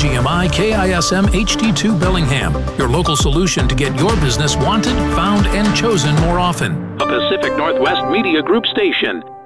WGMI KISM HD2 Bellingham, your local solution to get your business wanted, found, and chosen more often. A Pacific Northwest Media Group station.